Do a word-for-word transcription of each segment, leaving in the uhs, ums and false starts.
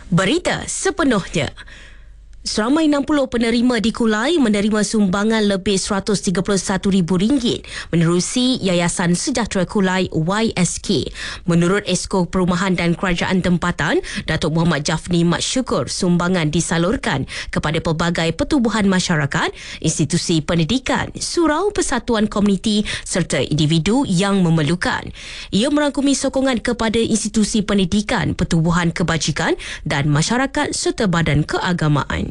Berita sepenuhnya. Seramai enam puluh penerima di Kulai menerima sumbangan lebih seratus tiga puluh satu ribu ringgit menerusi Yayasan Sejahtera Kulai Y S K. Menurut Esko Perumahan dan Kerajaan Tempatan, Datuk Muhammad Jafni Mat Syukur, sumbangan disalurkan kepada pelbagai pertubuhan masyarakat, institusi pendidikan, surau persatuan komuniti serta individu yang memerlukan. Ia merangkumi sokongan kepada institusi pendidikan, pertubuhan kebajikan dan masyarakat serta badan keagamaan.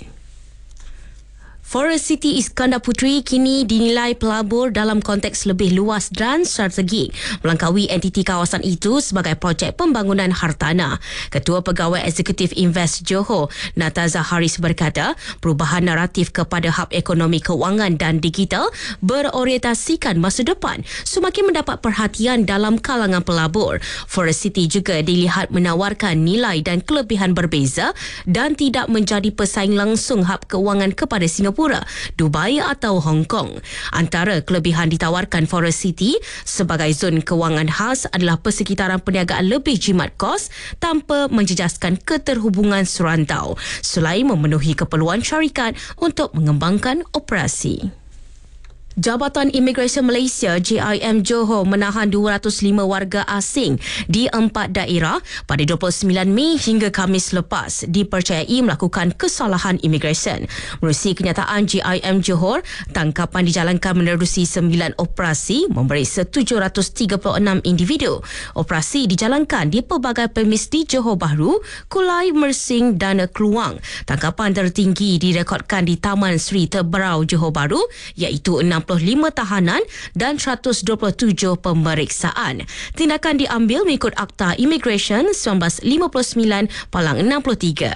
Forest City Iskandar Puteri kini dinilai pelabur dalam konteks lebih luas dan strategik melangkaui entiti kawasan itu sebagai projek pembangunan hartanah. Ketua Pegawai Eksekutif Invest Johor, Nataza Haris berkata, perubahan naratif kepada hub ekonomi kewangan dan digital berorientasikan masa depan semakin mendapat perhatian dalam kalangan pelabur. Forest City juga dilihat menawarkan nilai dan kelebihan berbeza dan tidak menjadi pesaing langsung hub kewangan kepada Singapura, Dubai atau Hong Kong. Antara kelebihan ditawarkan Forest City sebagai zon kewangan khas adalah persekitaran perniagaan lebih jimat kos tanpa menjejaskan keterhubungan serantau, selain memenuhi keperluan syarikat untuk mengembangkan operasi. Jabatan Imigresen Malaysia J I M Johor menahan dua ratus lima warga asing di empat daerah pada dua puluh sembilan Mei hingga Khamis lepas dipercayai melakukan kesalahan imigresen. Menerusi kenyataan J I M Johor, tangkapan dijalankan menerusi sembilan operasi memeriksa tujuh ratus tiga puluh enam individu. Operasi dijalankan di pelbagai premis di Johor Bahru, Kulai, Mersing dan Kluang. Tangkapan tertinggi direkodkan di Taman Sri Teberau Johor Bahru iaitu enam puluh lima tahanan dan seratus dua puluh tujuh pemeriksaan. Tindakan diambil mengikut Akta Immigration seribu sembilan ratus lima puluh sembilan Palang enam puluh tiga.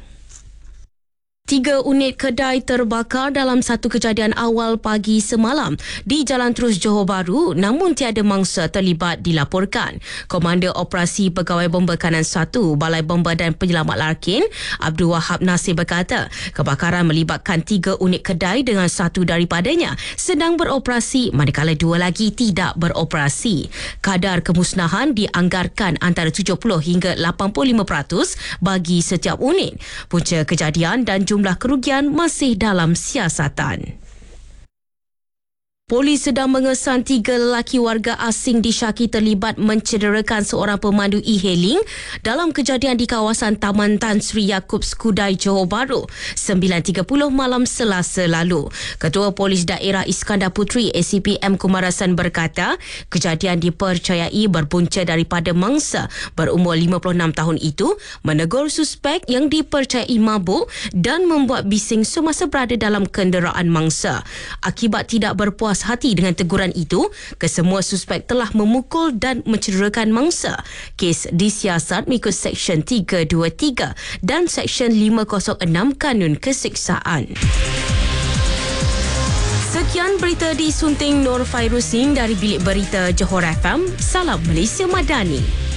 Tiga unit kedai terbakar dalam satu kejadian awal pagi semalam di Jalan Terus Johor Bahru, namun tiada mangsa terlibat dilaporkan. Komander Operasi Pegawai Bomba Kanan satu Balai Bomba dan Penyelamat Larkin, Abdul Wahab Nasir berkata, kebakaran melibatkan tiga unit kedai dengan satu daripadanya sedang beroperasi manakala dua lagi tidak beroperasi. Kadar kemusnahan dianggarkan antara tujuh puluh hingga lapan puluh lima peratus bagi setiap unit. Punca kejadian dan jumlah jumlah kerugian masih dalam siasatan. Polis sedang mengesan tiga lelaki warga asing disyaki terlibat mencederakan seorang pemandu e-hailing dalam kejadian di kawasan Taman Tan Sri Yaakob Skudai, Johor Bahru, sembilan tiga puluh malam Selasa lalu. Ketua Polis Daerah Iskandar Puteri A C P M Kumarasan berkata, kejadian dipercayai berpunca daripada mangsa berumur lima puluh enam tahun itu menegur suspek yang dipercayai mabuk dan membuat bising semasa berada dalam kenderaan mangsa. Akibat tidak berpuas hati dengan teguran itu, kesemua suspek telah memukul dan mencederakan mangsa. Kes disiasat mengikut Seksyen tiga dua tiga dan Seksyen lima kosong enam Kanun Keseksaan. Sekian berita disunting Nur Fairusin dari Bilik Berita Johor F M. Salam Malaysia Madani.